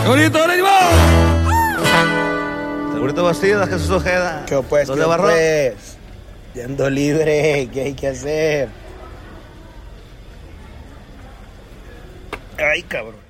¡Segurito, ánimo! Segurito Bastida, Jesús Ojeda. ¿Qué pues? ¿Dónde barro? Pues? Yendo libre, ¿qué hay que hacer? Ay, cabrón.